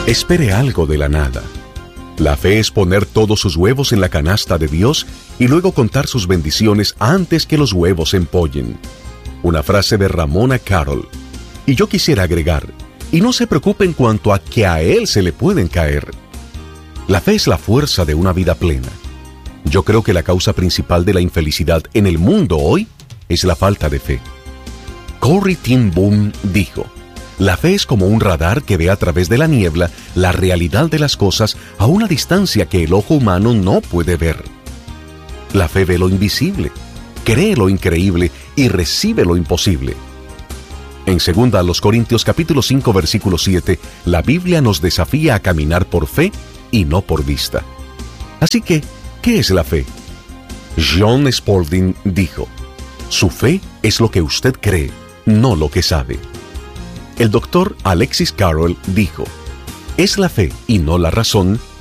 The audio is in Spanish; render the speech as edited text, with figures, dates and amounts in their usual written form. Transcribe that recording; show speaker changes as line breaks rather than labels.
Espere algo de la nada. La fe es poner todos sus huevos en la canasta de Dios y luego contar sus bendiciones antes que los huevos empollen. Una frase de Ramona Carroll. Y yo quisiera agregar, y no se preocupe en cuanto a que a Él se le pueden caer. La fe es la fuerza de una vida plena. Yo creo que la causa principal de la infelicidad en el mundo hoy es la falta de fe. Corrie ten Boom dijo: la fe es como un radar que ve a través de la niebla la realidad de las cosas a una distancia que el ojo humano no puede ver. La fe ve lo invisible, cree lo increíble y recibe lo imposible. En 2 Corintios capítulo 5 versículo 7, la Biblia nos desafía a caminar por fe y no por vista. Así que, ¿qué es la fe? John Spalding dijo: su fe es lo que usted cree, no lo que sabe. El doctor Alexis Carrel dijo: es la fe y no la razón